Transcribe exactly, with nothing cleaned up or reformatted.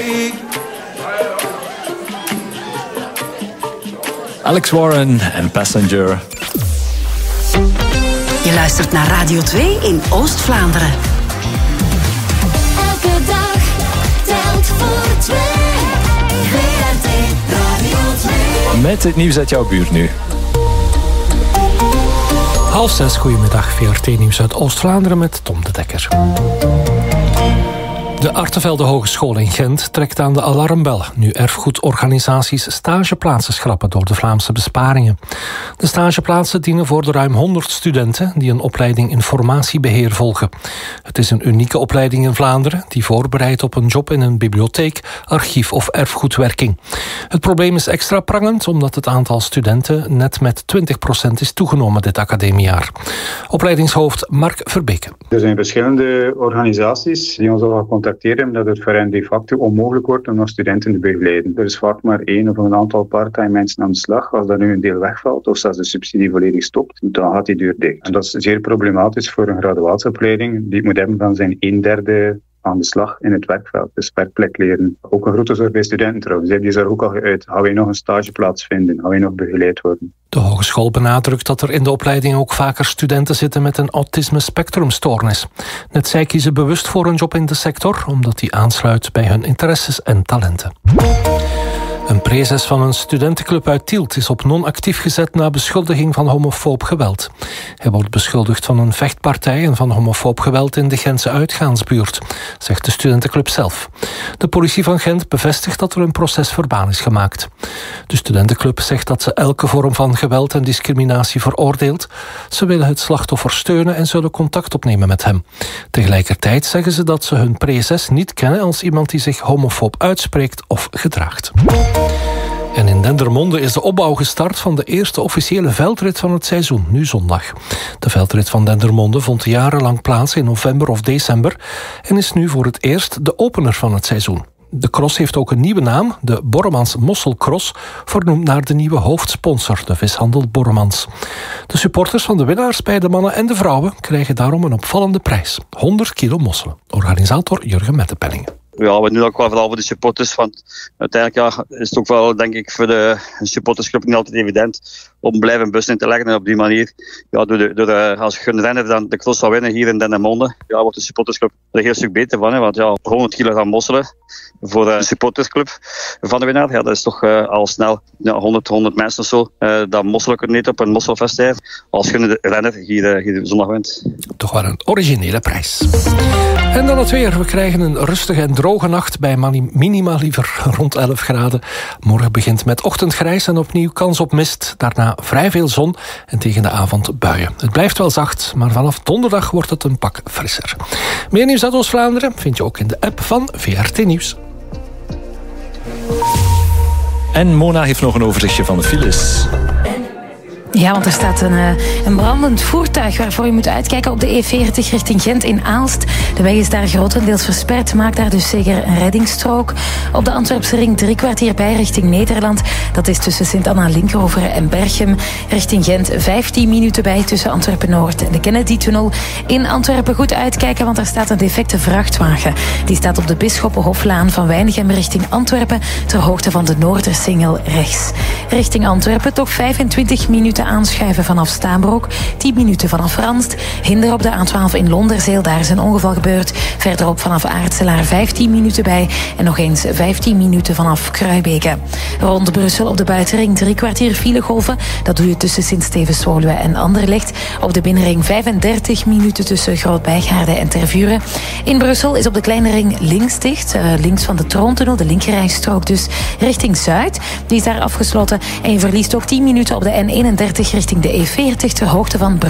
Alex Warren en Passenger. Je luistert naar Radio twee in Oost-Vlaanderen. Elke dag telt voor twee. V R T Radio twee. Met het nieuws uit jouw buurt nu. Half zes, goedemiddag. V R T-nieuws uit Oost-Vlaanderen met Tom de Dekker. De Artevelde Hogeschool in Gent trekt aan de alarmbel nu erfgoedorganisaties stageplaatsen schrappen door de Vlaamse besparingen. De stageplaatsen dienen voor de ruim honderd studenten die een opleiding informatiebeheer volgen. Het is een unieke opleiding in Vlaanderen die voorbereidt op een job in een bibliotheek, archief of erfgoedwerking. Het probleem is extra prangend omdat het aantal studenten net met twintig procent is toegenomen dit academiejaar. Opleidingshoofd Mark Verbeke. Er zijn verschillende organisaties die ons al gecontacteerd hebben dat het voor hen de facto onmogelijk wordt om nog studenten te begeleiden. Er is vaak maar één of een aantal part-time mensen aan de slag. Als dat nu een deel wegvalt of zelfs de subsidie volledig stopt, dan gaat die deur dicht. En dat is zeer problematisch voor een graduatieopleiding die het moet hebben van zijn een derde aan de slag in het werkveld. Dus werkplek leren. Ook een grote zorg bij studenten trouwens. Die hebben die zorg ook al geuit. Gaan wij nog een stageplaats vinden? Gaan wij nog begeleid worden? De hogeschool benadrukt dat er in de opleiding ook vaker studenten zitten met een autisme-spectrumstoornis. Net zij kiezen bewust voor een job in de sector, omdat die aansluit bij hun interesses en talenten. Een prezes van een studentenclub uit Tielt is op non-actief gezet na beschuldiging van homofoob geweld. Hij wordt beschuldigd van een vechtpartij en van homofoob geweld in de Gentse uitgaansbuurt, zegt de studentenclub zelf. De politie van Gent bevestigt dat er een proces verbaal is gemaakt. De studentenclub zegt dat ze elke vorm van geweld en discriminatie veroordeelt. Ze willen het slachtoffer steunen en zullen contact opnemen met hem. Tegelijkertijd zeggen ze dat ze hun prezes niet kennen als iemand die zich homofoob uitspreekt of gedraagt. En in Dendermonde is de opbouw gestart van de eerste officiële veldrit van het seizoen, nu zondag. De veldrit van Dendermonde vond jarenlang plaats in november of december en is nu voor het eerst de opener van het seizoen. De cross heeft ook een nieuwe naam, de Borremans Mosselcross, vernoemd naar de nieuwe hoofdsponsor, de vishandel Borremans. De supporters van de winnaars bij de mannen en de vrouwen krijgen daarom een opvallende prijs, honderd kilo mosselen. Organisator Jurgen Mettepenningen. Ja, we doen ook wel vooral voor de supporters, want uiteindelijk ja, is het ook wel, denk ik, voor de supportersclub niet altijd evident om blijven bus in te leggen. En op die manier, ja, door de, door de, als je een renner dan de cross zou winnen hier in Dendermonde, ja, wordt de supportersclub er een heel stuk beter van. Hè, want ja, honderd kilogram mosselen voor de supportersclub van de winnaar, ja, dat is toch uh, al snel ja, honderd, honderd mensen of zo. Uh, dat mosselen kunnen niet op een mosselfestijn als je de renner hier, uh, hier zondag wint. Toch wel een originele prijs. En dan het weer. We krijgen een rustige en droge nacht bij minima liever rond elf graden. Morgen begint met ochtendgrijs en opnieuw kans op mist. Daarna vrij veel zon en tegen de avond buien. Het blijft wel zacht, maar vanaf donderdag wordt het een pak frisser. Meer nieuws uit Oost-Vlaanderen vind je ook in de app van V R T Nieuws. En Mona heeft nog een overzichtje van de files. Ja, want er staat een, een brandend voertuig waarvoor je moet uitkijken op de E veertig richting Gent in Aalst. De weg is daar grotendeels versperd, maakt daar dus zeker een reddingsstrook. Op de Antwerpse ring drie kwartier bij richting Nederland. Dat is tussen Sint-Anna-Linkeroveren en Berchem. Richting Gent vijftien minuten bij tussen Antwerpen-Noord en de Kennedy-tunnel. In Antwerpen goed uitkijken, want er staat een defecte vrachtwagen. Die staat op de Bisschoppenhoflaan van Weinigem richting Antwerpen ter hoogte van de Noordersingel rechts. Richting Antwerpen toch vijfentwintig minuten aanschuiven vanaf Staanbroek, tien minuten vanaf Ranst. Hinder op de A twaalf in Londerzeel, daar is een ongeval gebeurd. Verderop vanaf Aartselaar vijftien minuten bij en nog eens vijftien minuten vanaf Kruibeke. Rond Brussel op de buitenring drie kwartier filegolven. Dat doe je tussen Sint-Stevens-Woluwe en Anderlecht. Op de binnenring vijfendertig minuten tussen Groot-Bijgaarde en Tervuren. In Brussel is op de kleine ring links dicht, uh, links van de Troontunnel, de linkerrijstrook dus richting Zuid. Die is daar afgesloten en je verliest ook tien minuten op de N eenendertig richting de E veertig ter hoogte van Brussel.